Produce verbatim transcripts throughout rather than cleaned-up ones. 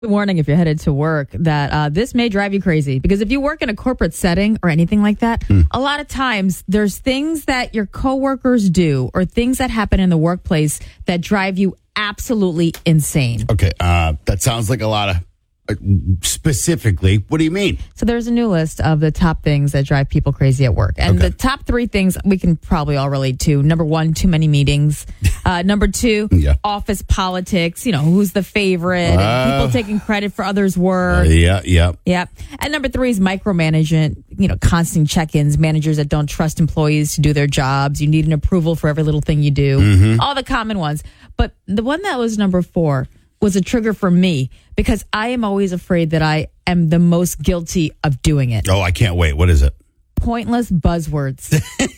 Warning if you're headed to work that uh, this may drive you crazy, because if you work in a corporate setting or anything like that, mm. a lot of times there's things that your coworkers do or things that happen in the workplace that drive you absolutely insane. Okay, uh, that sounds like a lot of uh, specifically. What do you mean? So there's a new list of the top things that drive people crazy at work. And okay. the top three things we can probably all relate to. Number one, too many meetings. Uh, number two, yeah. office politics. You know, who's the favorite? Uh, and people taking credit for others' work. Uh, yeah, yeah. Yeah. And number three is micromanagement. You know, constant check-ins, managers that don't trust employees to do their jobs. You need an approval for every little thing you do. Mm-hmm. All the common ones. But the one that was number four was a trigger for me, because I am always afraid that I am the most guilty of doing it. Oh, I can't wait. What is it? Pointless buzzwords.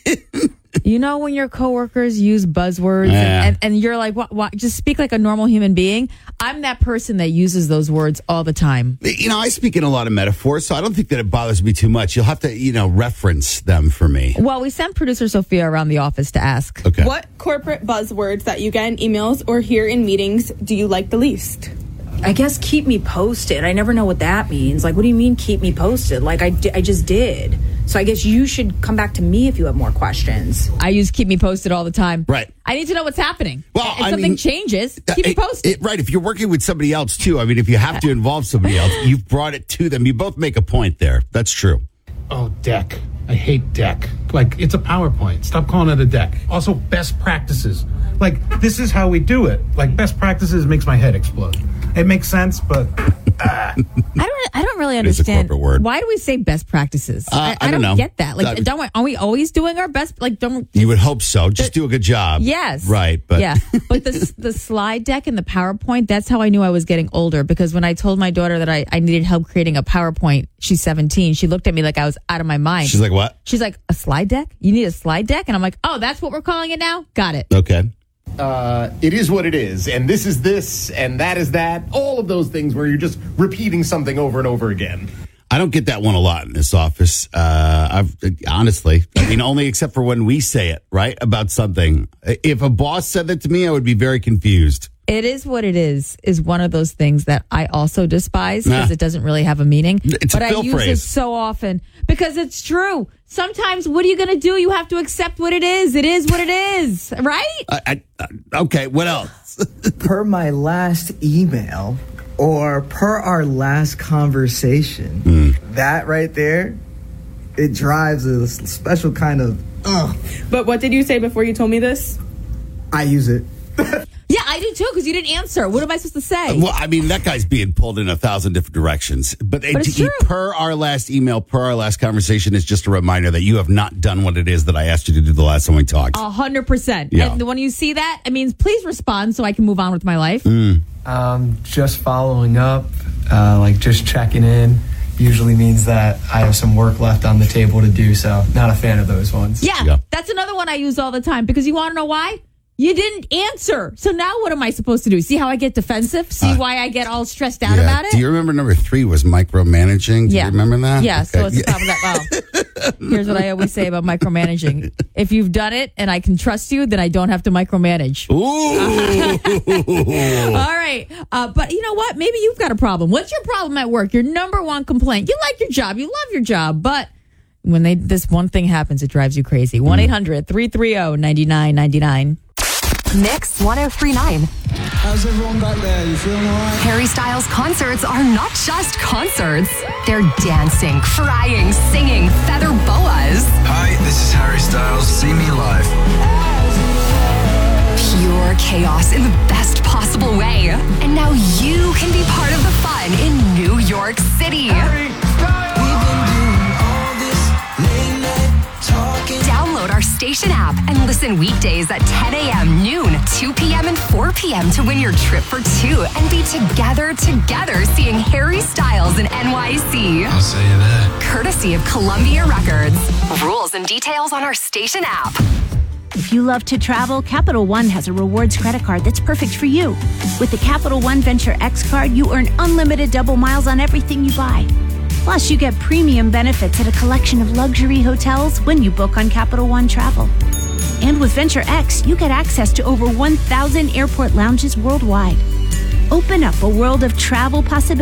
You know, when your coworkers use buzzwords yeah. and, and, and you're like, what, what, just speak like a normal human being. I'm that person that uses those words all the time. You know, I speak in a lot of metaphors, so I don't think that it bothers me too much. You'll have to, you know, reference them for me. Well, we sent producer Sophia around the office to ask. Okay. What corporate buzzwords that you get in emails or hear in meetings do you like the least? I guess keep me posted. I never know what that means. Like, what do you mean keep me posted? Like, I, di- I just did. So I guess you should come back to me if you have more questions. I use keep me posted all the time. Right. I need to know what's happening. Well, if I something mean, changes, keep me posted. It, it, right. If you're working with somebody else, too, I mean, if you have to involve somebody else, you've brought it to them. You both make a point there. That's true. Oh, deck. I hate deck. Like, it's a PowerPoint. Stop calling it a deck. Also, best practices. Like, this is how we do it. Like, best practices makes my head explode. It makes sense, but... Uh. I don't. I don't really It's a understand. corporate word. Why do we say best practices? Uh, I, I I don't don't know. get that. Like, Uh, don't we, are we always doing our best? Like, don't You would hope so. Just do a good job. Yes. Right. But yeah. But the the slide deck and the PowerPoint, that's how I knew I was getting older, because when I told my daughter that I, I needed help creating a PowerPoint, she's seventeen, she looked at me like I was out of my mind. She's like, what? She's like, a slide deck? You need a slide deck? And I'm like, oh, that's what we're calling it now? Got it. Okay. Uh, it is what it is, and this is this, and that is that. All of those things where you're just repeating something over and over again. I don't get that one a lot in this office. Uh, I've honestly, I mean, only except for when we say it, right, about something. If a boss said that to me, I would be very confused. It is what it is, is one of those things that I also despise, because Nah. it doesn't really have a meaning. It's a but I fill use phrase. it so often because it's true. Sometimes, what are you going to do? You have to accept what it is. It is what it is, right? I, I, uh, okay, what else? Per my last email or per our last conversation, Mm. that right there, it drives a special kind of, ugh. But what did you say before you told me this? I use it. Yeah, I do too, because you didn't answer. What am I supposed to say? Well, I mean, that guy's being pulled in a thousand different directions. But, But it's he- true. per our last email, per our last conversation, is just a reminder that you have not done what it is that I asked you to do the last time we talked. A hundred percent. Yeah. And when you see that, it means please respond so I can move on with my life. Mm. Um, just following up, uh, like just checking in, usually means that I have some work left on the table to do, so not a fan of those ones. Yeah, Yeah. that's another one I use all the time, because you want to know why? You didn't answer. So now what am I supposed to do? See how I get defensive? See Uh, why I get all stressed out Yeah. about it? Do you remember number three was micromanaging? Do Yeah. you remember that? Yeah, so Okay. it's the problem that, well, here's what I always say about micromanaging. If you've done it and I can trust you, then I don't have to micromanage. Ooh. All right. Uh, but you know what? Maybe you've got a problem. What's your problem at work? Your number one complaint. You like your job. You love your job. But when they this one thing happens, it drives you crazy. one eight hundred three three zero nine nine nine nine. Mix ten thirty-nine. How's everyone back there? You feeling all right? Harry Styles concerts are not just concerts. They're dancing, crying, singing, feather boas. Hi, this is Harry Styles. See me live. Pure chaos in the best possible way. And now you can be part of the fun in New York City. Download our station app and listen weekdays at ten a.m., noon, two p.m., and four p.m. to win your trip for two and be together, together seeing Harry Styles in N Y C. I'll see you there. Courtesy of Columbia Records. Rules and details on our station app. If you love to travel, Capital One has a rewards credit card that's perfect for you. With the Capital One Venture X card, you earn unlimited double miles on everything you buy. Plus, you get premium benefits at a collection of luxury hotels when you book on Capital One Travel. And with Venture X, you get access to over one thousand airport lounges worldwide. Open up a world of travel possibilities